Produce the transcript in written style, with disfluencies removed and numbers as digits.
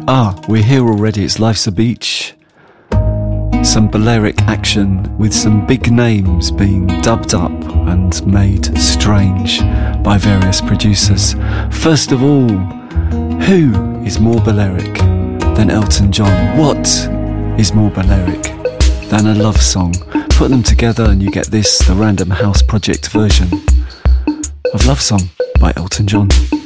We're here already, it's Life's a Beach. Some Balearic action with some big names being dubbed up and made strange by various producers. First of all, who is more Balearic than Elton John? What is more Balearic than a love song? Put them together and you get this, the Random House Project version of Love Song by Elton John.